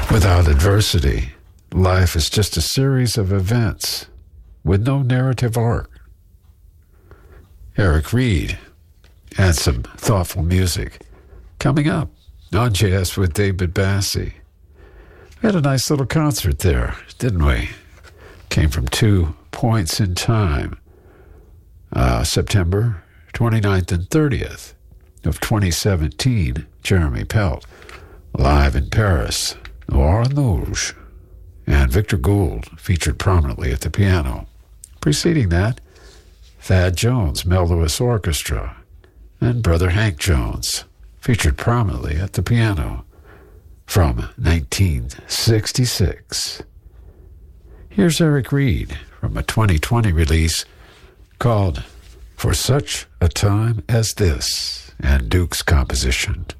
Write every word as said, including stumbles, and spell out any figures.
Without adversity, life is just a series of events with no narrative arc. Eric Reed and some thoughtful music coming up on Jazz with David Bassie. We had a nice little concert there, didn't we? Came from two points in time. Uh, September twenty-ninth and thirtieth of twenty seventeen, Jeremy Pelt, live in Paris, Noir Nouge, and Victor Gould featured prominently at the piano. Preceding that, Thad Jones, Mel Lewis Orchestra, and Brother Hank Jones featured prominently at the piano from nineteen sixty-six. Here's Eric Reed from a twenty twenty release called For Such a Time as This, and Duke's composition.